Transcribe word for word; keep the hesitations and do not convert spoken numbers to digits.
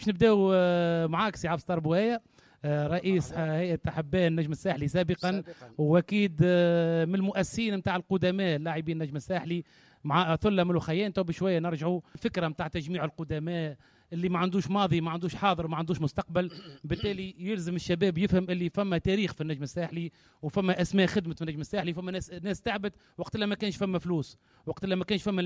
باش نبداو معاك سي عبد الستار بوهاية، رئيس هيئة حبان النجم الساحلي سابقا، واكيد من المؤسسين نتاع القدماء لاعبين النجم الساحلي مع ثله من الخيان. تو بشويه نرجعوا فكره نتاع تجميع القدماء اللي ما عندوش ماضي، ما عندوش حاضر، ما عندوش مستقبل، بالتالي يلزم الشباب يفهم اللي فما تاريخ في النجم الساحلي وفما اسماء خدمت في النجم الساحلي، فما ناس ناس تعبت وقت اللي ما كانش فما فلوس، وقت اللي ما كانش فما